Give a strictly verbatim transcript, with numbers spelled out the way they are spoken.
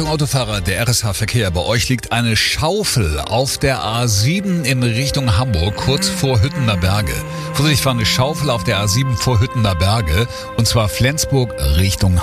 Achtung Autofahrer, der R S H-Verkehr. Bei euch liegt eine Schaufel auf der A sieben in Richtung Hamburg, kurz vor Hüttener Berge. Vorsicht, war eine Schaufel auf der A sieben vor Hüttener Berge, und zwar Flensburg Richtung